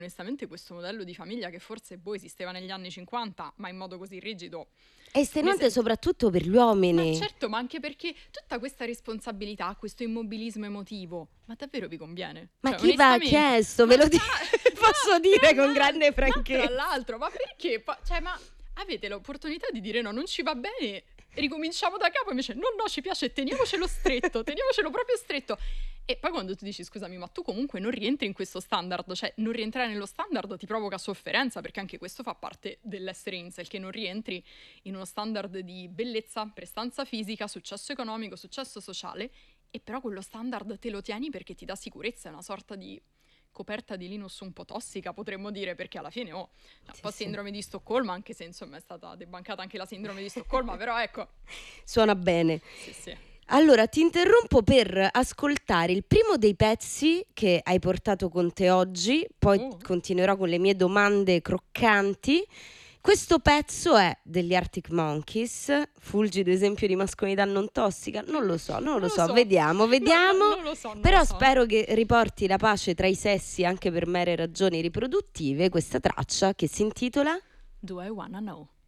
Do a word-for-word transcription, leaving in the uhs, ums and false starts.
Onestamente questo modello di famiglia che forse boh esisteva negli anni cinquanta, ma in modo così rigido, È estenuante sento soprattutto per gli ma uomini. certo, ma anche perché tutta questa responsabilità, questo immobilismo emotivo, ma davvero vi conviene? Ma Cioè chi v'ha onestamente, chiesto? ma Ve lo di tra posso ma dire tra con l'al grande ma tra franchezza. l'altro, ma perché pa cioè ma avete l'opportunità di dire: "No, non ci va bene, ricominciamo da capo", invece: "No, no, ci piace, teniamocelo stretto, teniamocelo proprio stretto". E poi quando tu dici: "Scusami, ma tu comunque non rientri in questo standard", cioè non rientrare nello standard ti provoca sofferenza, perché anche questo fa parte dell'essere incel, che non rientri in uno standard di bellezza, prestanza fisica, successo economico, successo sociale, e però quello standard te lo tieni perché ti dà sicurezza, è una sorta di coperta di Linus un po' tossica, potremmo dire, perché alla fine, oh, un Sì, po' sì. sindrome di Stoccolma, anche se insomma è stata debunkata anche la sindrome di Stoccolma, però ecco. Suona bene. Sì, sì. Allora, ti interrompo per ascoltare il primo dei pezzi che hai portato con te oggi, poi Uh. continuerò con le mie domande croccanti. Questo pezzo è degli Arctic Monkeys, fulgido esempio di mascolinità non tossica? Non lo so, non Non lo lo so, so. vediamo, No, no, vediamo. non lo so, non Però lo so. spero che riporti la pace tra i sessi anche per mere ragioni riproduttive, questa traccia che si intitola Do I Wanna Know.